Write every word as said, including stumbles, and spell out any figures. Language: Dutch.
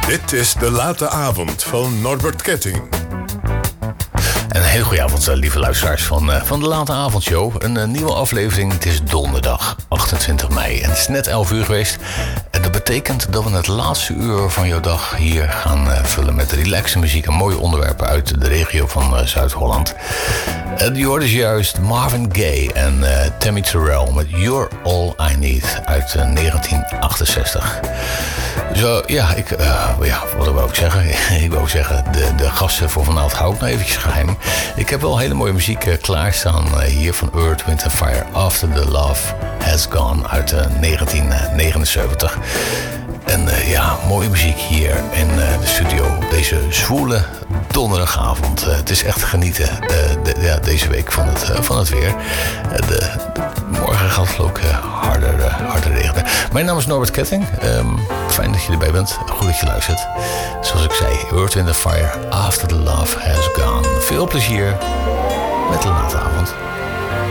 Dit is De Late Avond van Norbert Ketting. Een hele goede avond, lieve luisteraars van, uh, van De Late Avondshow. Een uh, nieuwe aflevering. Het is donderdag achtentwintig mei en het is net elf uur geweest. En dat betekent dat we het laatste uur van jouw dag hier gaan uh, vullen met relaxe muziek en mooie onderwerpen uit de regio van uh, Zuid-Holland. Uh, die hoorde juist Marvin Gaye en uh, Tammy Terrell met You're All I Need uit uh, negentien achtenzestig. Zo, ja, ik, uh, ja, wat wil ik zeggen? ik wil ook zeggen, de, de gasten voor vanavond hou ik nou eventjes geheim. Ik heb wel hele mooie muziek uh, klaarstaan uh, hier van Earth, Wind and Fire, After the Love Has Gone uit uh, negentien negenenzeventig. En uh, ja, mooie muziek hier in uh, de studio op deze zwoele donderdagavond. Uh, het is echt genieten uh, de, ja, deze week van het, uh, van het weer. Uh, de, de, morgen gaat het ook uh, harder, uh, harder regenen. Mijn naam is Norbert Ketting. Um, fijn dat je erbij bent. Goed dat je luistert. Zoals ik zei, Earth, Wind and Fire, After the Love Has Gone. Veel plezier met De Late Avond.